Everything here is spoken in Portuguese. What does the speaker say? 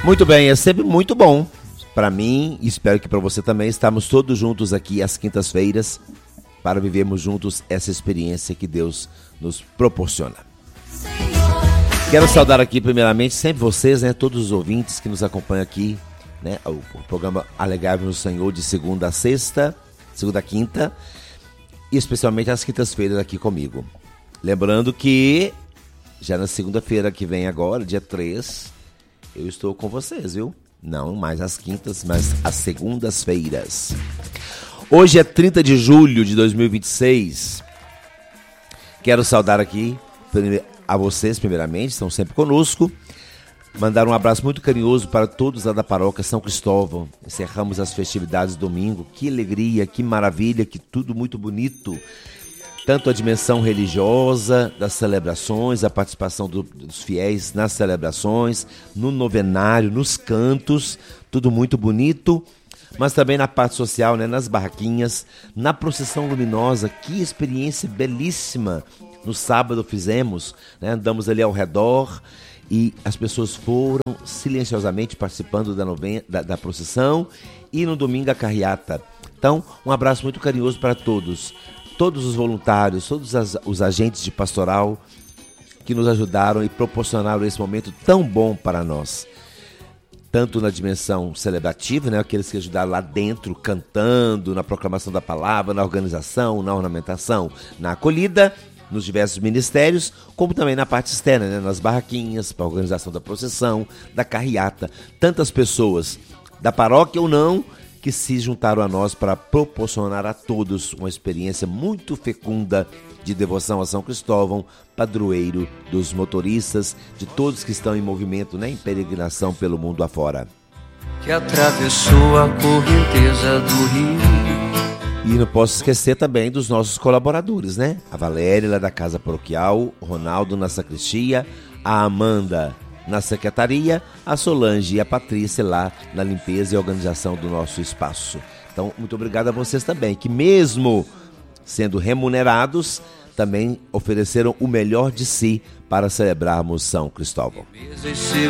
Muito bem, é sempre muito bom para mim e espero que para você também. Estamos todos juntos aqui às quintas-feiras para vivermos juntos essa experiência que Deus nos proporciona. Quero saudar aqui primeiramente sempre vocês, né, todos os ouvintes que nos acompanham aqui, né, o programa Alegai-vos no Senhor de segunda a sexta, segunda a quinta, e especialmente às quintas-feiras aqui comigo. Lembrando que já na segunda-feira que vem agora, dia 3, eu estou com vocês, viu? Não mais às quintas, mas às segundas-feiras. Hoje é 30 de julho de 2026. Quero saudar aqui a vocês, primeiramente, estão sempre conosco. Mandar um abraço muito carinhoso para todos lá da paróquia São Cristóvão. Encerramos as festividades domingo. Que alegria, que maravilha, que tudo muito bonito. Tanto a dimensão religiosa das celebrações, a participação dos fiéis nas celebrações, no novenário, nos cantos, tudo muito bonito. Mas também na parte social, né, nas barraquinhas, na procissão luminosa. Que experiência belíssima. No sábado fizemos, né, andamos ali ao redor e as pessoas foram silenciosamente participando da procissão e no domingo a carreata. Então, um abraço muito carinhoso para todos os voluntários, todos os agentes de pastoral que nos ajudaram e proporcionaram esse momento tão bom para nós. Tanto na dimensão celebrativa, né, aqueles que ajudaram lá dentro, cantando, na proclamação da palavra, na organização, na ornamentação, na acolhida, nos diversos ministérios, como também na parte externa, né, nas barraquinhas, para a organização da procissão, da carreata. Tantas pessoas, da paróquia ou não, que se juntaram a nós para proporcionar a todos uma experiência muito fecunda de devoção a São Cristóvão, padroeiro dos motoristas, de todos que estão em movimento, né, em peregrinação pelo mundo afora. Que atravessou a correnteza do rio. E não posso esquecer também dos nossos colaboradores, né? A Valéria, lá da Casa Paroquial, o Ronaldo na sacristia, a Amanda na secretaria, a Solange e a Patrícia lá na limpeza e organização do nosso espaço. Então, muito obrigado a vocês também, que mesmo sendo remunerados, também ofereceram o melhor de si para celebrarmos São Cristóvão.